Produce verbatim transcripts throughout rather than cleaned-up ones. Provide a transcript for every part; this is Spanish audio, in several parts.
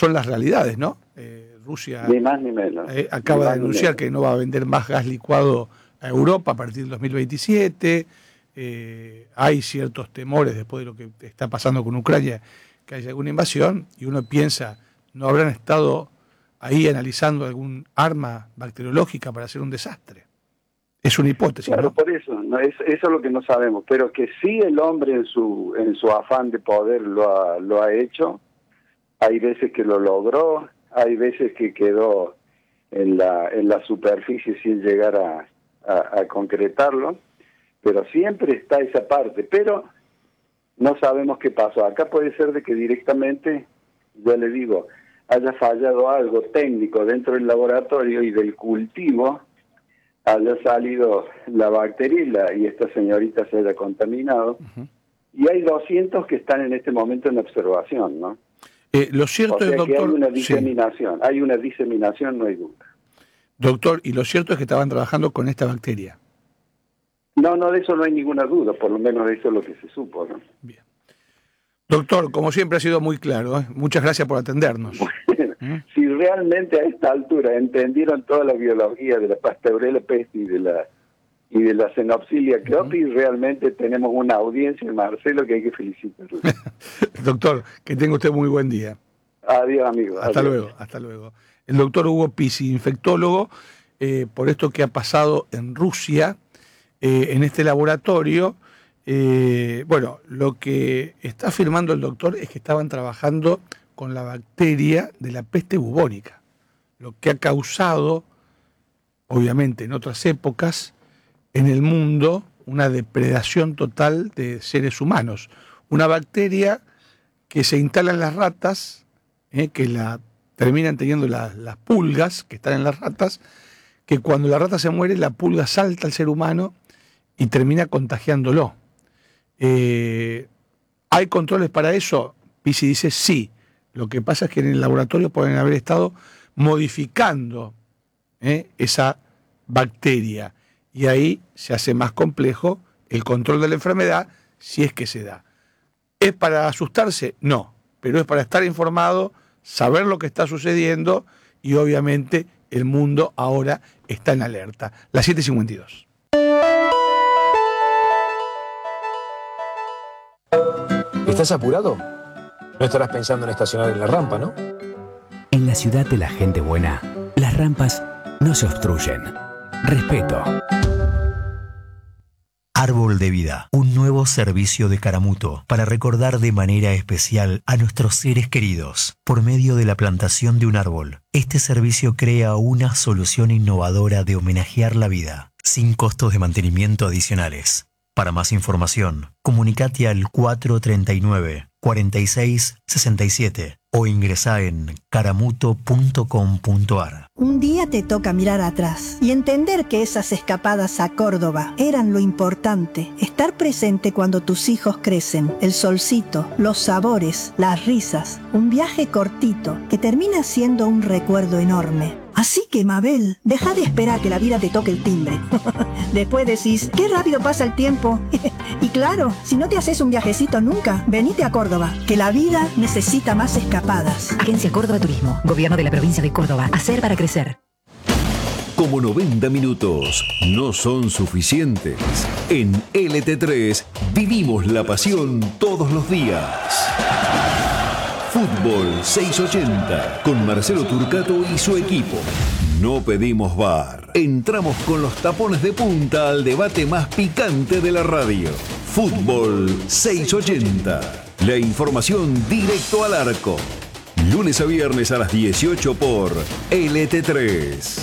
son las realidades, ¿no? Eh, Rusia ni más ni menos. Eh, acaba de anunciar que no va a vender más gas licuado a Europa a partir del dos mil veintisiete. Eh, hay ciertos temores después de lo que está pasando con Ucrania, que haya alguna invasión, y uno piensa, ¿no habrán estado ahí analizando algún arma bacteriológica para hacer un desastre? Es una hipótesis, claro, ¿no? Por eso, no es, eso es lo que no sabemos, pero que sí el hombre en su en su afán de poder lo ha, lo ha hecho. Hay veces que lo logró, hay veces que quedó en la en la superficie sin llegar a, a, a concretarlo, pero siempre está esa parte, pero no sabemos qué pasó. Acá puede ser de que directamente, yo le digo, haya fallado algo técnico dentro del laboratorio y del cultivo haya salido la bacteria y, la, y esta señorita se haya contaminado. Uh-huh. Y hay doscientos que están en este momento en observación, ¿no? Eh, lo cierto o sea es, doctor, que hay una diseminación, sí. hay una diseminación, no hay duda. Doctor, y lo cierto es que estaban trabajando con esta bacteria. No, no, de eso no hay ninguna duda, por lo menos de eso es lo que se supo, ¿no? Bien. Doctor, como siempre ha sido muy claro, ¿eh? Muchas gracias por atendernos. Bueno, ¿Mm? Si realmente a esta altura entendieron toda la biología de la Pasteurella pesti y de la y de la Xenopsilia croppi, uh-huh. realmente tenemos una audiencia en Marcelo que hay que felicitarlo. Doctor, que tenga usted muy buen día. Adiós, amigo. Hasta adiós. luego, hasta luego. El doctor Hugo Pizzi, infectólogo, eh, por esto que ha pasado en Rusia, eh, en este laboratorio. Eh, bueno, lo que está afirmando el doctor es que estaban trabajando con la bacteria de la peste bubónica, lo que ha causado, obviamente en otras épocas, en el mundo una depredación total de seres humanos. Una bacteria que se instala en las ratas, eh, que la terminan teniendo la, las pulgas que están en las ratas, que cuando la rata se muere, la pulga salta al ser humano y termina contagiándolo. Eh, ¿Hay controles para eso? Pizzi dice sí. Lo que pasa es que en el laboratorio pueden haber estado modificando eh, esa bacteria. Y ahí se hace más complejo el control de la enfermedad, si es que se da. ¿Es para asustarse? No, pero es para estar informado, saber lo que está sucediendo y obviamente el mundo ahora está en alerta. Las siete cincuenta y dos. ¿Estás apurado? No estarás pensando en estacionar en la rampa, ¿no? En la ciudad de la gente buena, las rampas no se obstruyen. Respeto. Árbol de Vida, un nuevo servicio de Caramuto para recordar de manera especial a nuestros seres queridos por medio de la plantación de un árbol. Este servicio crea una solución innovadora de homenajear la vida, sin costos de mantenimiento adicionales. Para más información, comunicate al cuatro treinta y nueve, cuarenta y seis, sesenta y siete o ingresá en caramuto punto com punto ar. Un día te toca mirar atrás y entender que esas escapadas a Córdoba eran lo importante. Estar presente cuando tus hijos crecen, el solcito, los sabores, las risas. Un viaje cortito que termina siendo un recuerdo enorme. Así que, Mabel, deja de esperar que la vida te toque el timbre. Después decís, qué rápido pasa el tiempo. Y claro, si no te haces un viajecito nunca, venite a Córdoba, que la vida necesita más escapadas. Agencia Córdoba Turismo, Gobierno de la Provincia de Córdoba. Hacer para crecer. Como noventa minutos no son suficientes, en L T tres vivimos la pasión todos los días. Fútbol seiscientos ochenta con Marcelo Turcato y su equipo. No pedimos V A R. Entramos con los tapones de punta al debate más picante de la radio. Fútbol seiscientos ochenta. La información directo al arco. Lunes a viernes a las dieciocho por L T tres.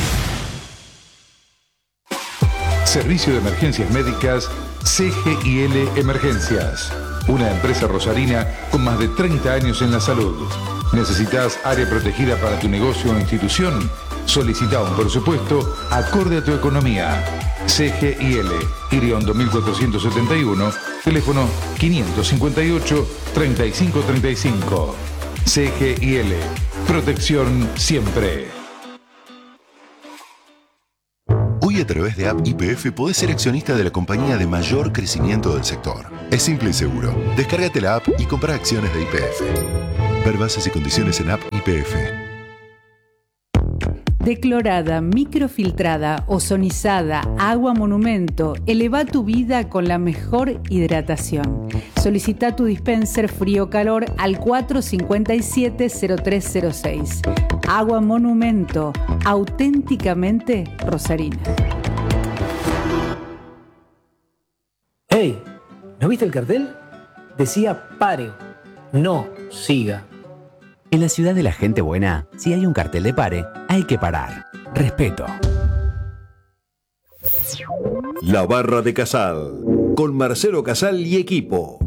Servicio de Emergencias Médicas C G I L Emergencias. Una empresa rosarina con más de treinta años en la salud. ¿Necesitas área protegida para tu negocio o institución? Solicita un presupuesto acorde a tu economía. C G I L, Iriondo mil cuatrocientos setenta y uno, teléfono quinientos cincuenta y ocho, treinta y cinco treinta y cinco. C G I L, protección siempre. Hoy Hoy a través de App Y P F podés ser accionista de la compañía de mayor crecimiento del sector. Es simple y seguro. Descárgate la app y compra acciones de Y P F. Ver bases y condiciones en App Y P F. Declorada, microfiltrada, ozonizada, agua monumento, eleva tu vida con la mejor hidratación. Solicita tu dispenser frío-calor al cuatro cinco siete cero tres cero seis. Agua monumento, auténticamente rosarina. ¡Hey! ¿No viste el cartel? Decía pare, no siga. En la ciudad de la gente buena, si hay un cartel de pare, hay que parar. Respeto. La Barra de Casal, con Marcelo Casal y equipo.